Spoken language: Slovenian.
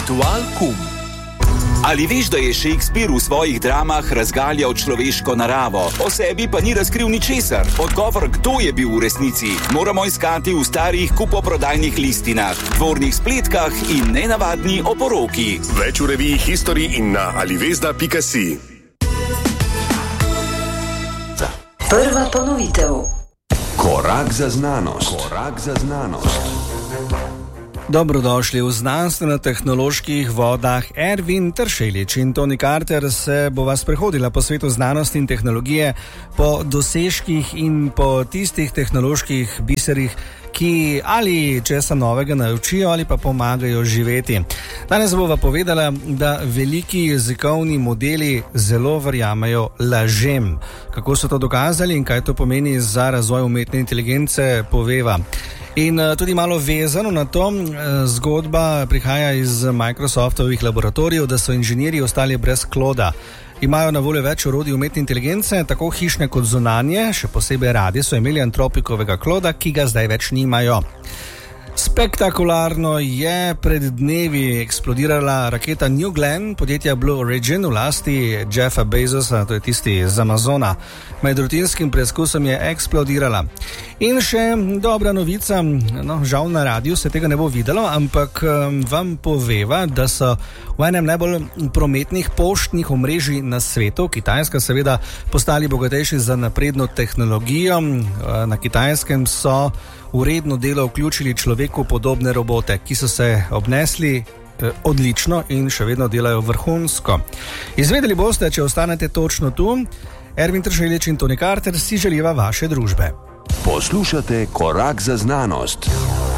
Dual Kum. Ali veš, da je Shakespeare v svojih dramah razgaljal človeško naravo, o sebi pa ni razkril ničesar? Odgovor, kdo je bil v resnici, moramo iskati v starih kupoprodajnih listinah, dvornih spletkah in nenavadni oporoki. Več v reviji History in na alivezda.si. Prva ponovitev. Korak za znanost. Korak za znanost. Dobrodošli v znanstveno-tehnoloških vodah. Ervin Tršelič in Toni Carter se bova sprehodila po svetu znanosti in tehnologije, po dosežkih in po tistih tehnoloških biserih, ki ali česa novega naučijo ali pa pomagajo živeti. Danes bova povedala, da veliki jezikovni modeli zelo verjamejo lažem. Kako so to dokazali in kaj to pomeni za razvoj umetne inteligence, poveva. In tudi malo vezano na to, zgodba prihaja iz Microsoftovih laboratorijev, da so inženirji ostali brez Clauda. Imajo na voljo več orodij umetne inteligence, tako hišne kot zunanje, še posebej radi so imeli Antropikovega Clauda, ki ga zdaj več nimajo. Spektakularno je pred dnevi eksplodirala raketa New Glenn podjetja Blue Origin v lasti Jeffa Bezosa, to je tisti iz Amazona. Med rutinskim preizkusom je eksplodirala. In še dobra novica, žal na radiju se tega ne bo videlo, ampak vam poveva, da so v enem najbolj prometnih poštnih omrežij na svetu, Kitajska seveda, postali bogatejši za napredno tehnologijo. Na Kitajskem so v redno delo vključili človeku podobne robote, ki so se obnesli odlično in še vedno delajo vrhunsko. Izvedeli boste, če ostanete točno tu. Ervin Tršelič in Toni Carter si želiva vaše družbe. Poslušate Korak za znanost.